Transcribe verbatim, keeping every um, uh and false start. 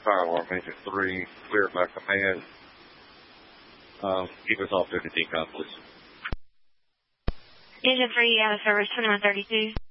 fire alarm, engine three, clear by command. Um, keep us off fifty decom, please. Engine three, out of service, twenty-one thirty-two.